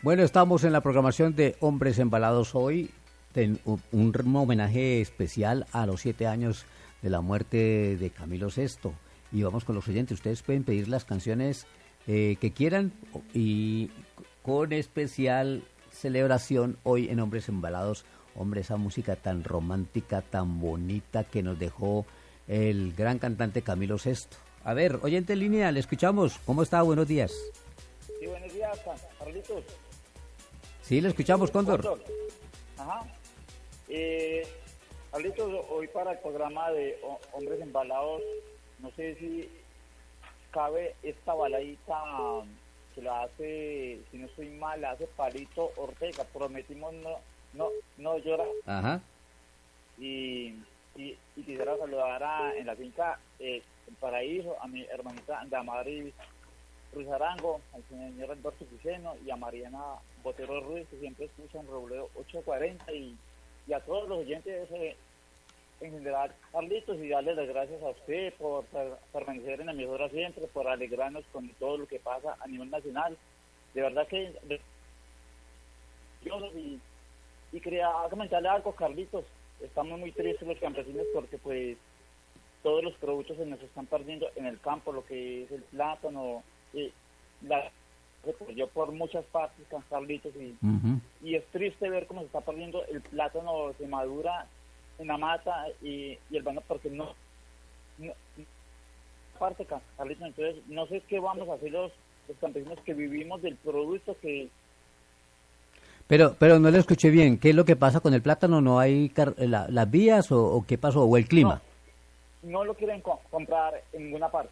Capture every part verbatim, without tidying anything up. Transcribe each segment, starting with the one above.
Bueno, estamos en la programación de Hombres Embalados hoy, en un, un homenaje especial a los siete años de la muerte de Camilo Sesto. Y vamos con los oyentes. Ustedes pueden pedir las canciones eh, que quieran y con especial celebración hoy en Hombres Embalados. Hombre, esa música tan romántica, tan bonita que nos dejó el gran cantante Camilo Sesto. A ver, oyente en línea, le escuchamos. ¿Cómo está? Buenos días. Sí, buenos días, Carlitos. Sí, le escuchamos, Cóndor. Cóndor. Ajá. Eh, Carlitos, hoy para el programa de Hombres Embalados, no sé si cabe esta baladita que la hace, si no estoy mal, la hace Palito Ortega. Prometimos no, no, no llorar. Ajá. Y, y, y quisiera saludar a, en la finca eh, El Paraíso a mi hermanita Damaris Ruiz Arango, al señor Alberto Quiseno y a Mariana Botero Ruiz, que siempre escuchan Robledo ochocientos cuarenta, y, y a todos los oyentes eh, en general, Carlitos, y darle las gracias a usted por per, permanecer en la emisora siempre, por alegrarnos con todo lo que pasa a nivel nacional. De verdad que de, y, y quería comentarle algo, Carlitos. Estamos muy tristes los campesinos porque pues todos los productos se nos están perdiendo en el campo, lo que es el plátano, y la, yo por muchas partes, Carlitos, y, uh-huh. y es triste ver cómo se está perdiendo el plátano, se madura en la mata y, y el banano, porque no, no parte, Carlitos. Entonces no sé qué vamos a hacer los, los campesinos que vivimos del producto que... Pero pero no le escuché bien. ¿Qué es lo que pasa con el plátano? ¿No hay car- la, las vías o, o qué pasó? ¿O el clima? No, no lo quieren co- comprar en ninguna parte.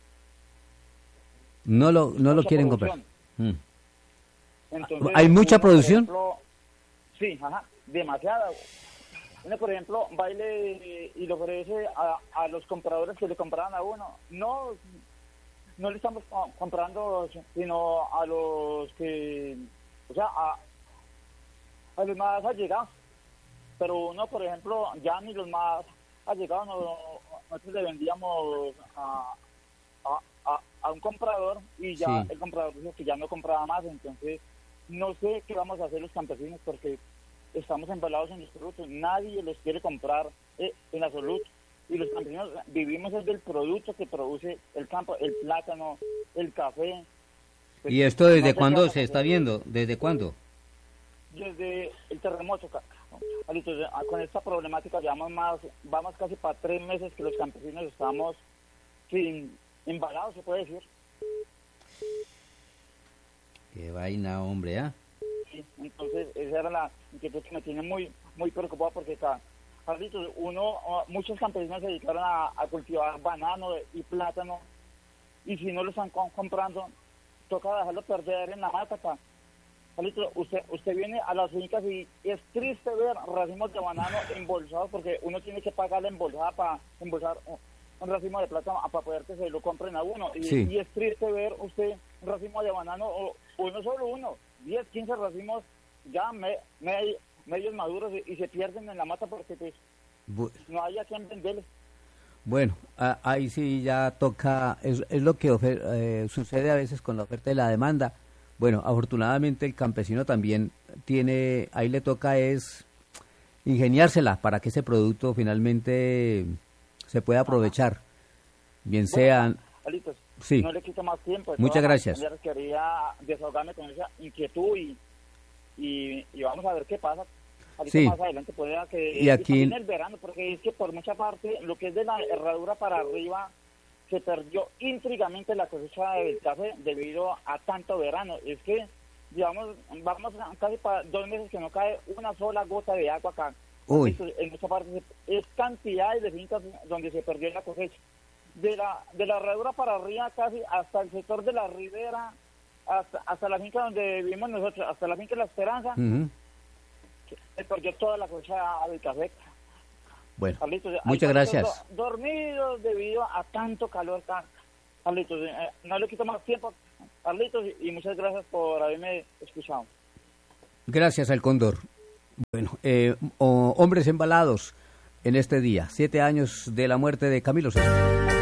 No lo no lo quieren producción. comprar. Mm. Entonces, ¿hay mucha uno, producción? Por ejemplo, sí, ajá, demasiada. Uno, por ejemplo, va y, le, y le ofrece a, a los compradores que le compraban a uno. No, no le estamos comprando, sino a los que, o sea, a, a los más allegados. Pero uno, por ejemplo, ya ni los más allegados, no, nosotros le vendíamos a, a, a, a un comprador y ya sí. El comprador dijo que ya no compraba más. Entonces, no sé qué vamos a hacer los campesinos porque estamos embalados en los productos, nadie los quiere comprar eh, en absoluto, y los campesinos vivimos es del producto que produce el campo, el plátano, el café. Pues, ¿y esto desde no cuándo se está viendo? ¿Desde cuándo? Desde el terremoto, con esta problemática llevamos más, vamos casi para tres meses que los campesinos estamos sin embalados, se puede decir. Qué vaina, hombre, ¿ah? ¿eh? Sí, entonces esa era la inquietud que me tiene muy muy preocupado porque, Carlitos, uno, muchos campesinos se dedicaron a, a cultivar banano y plátano, y si no lo están co- comprando, toca dejarlo perder en la mata. Pa. Carlitos, usted usted viene a las fincas y es triste ver racimos de banano embolsados, porque uno tiene que pagar la embolsada para embolsar un racimo de plátano para poder que se lo compren a uno, y, sí. y es triste ver usted un racimo de banano, o uno solo uno, diez, quince racimos ya me, me, medios maduros y, y se pierden en la mata porque pues Bu- no hay a quien venderles. Bueno, a, ahí sí ya toca, es, es lo que ofer, eh, sucede a veces con la oferta y la demanda. Bueno, afortunadamente el campesino también tiene, ahí le toca es ingeniársela para que ese producto finalmente se pueda aprovechar. Ajá. Bien bueno, sean... Alitos, sí. No le quito más tiempo. Muchas gracias. Quería desahogarme con esa inquietud y, y, y vamos a ver qué pasa. Sí. Más adelante puede que y aquí en el verano, porque es que por mucha parte lo que es de la herradura para arriba se perdió íntrigamente la cosecha del café debido a tanto verano. Es que digamos vamos casi para dos meses que no cae una sola gota de agua acá. Uy. En mucha parte es cantidades de fincas donde se perdió la cosecha. De la de la herradura para arriba casi hasta el sector de la ribera, hasta hasta la finca donde vivimos nosotros, hasta la finca de La Esperanza. Uh-huh. Se perdió toda la cosecha del café. Bueno, Carlitos, muchas gracias. Do, dormidos debido a tanto calor. Carlitos, eh, no le quito más tiempo, Carlitos, y, y muchas gracias por haberme escuchado. Gracias al Cóndor. Bueno, eh, oh, hombres embalados en este día, siete años de la muerte de Camilo Sesto.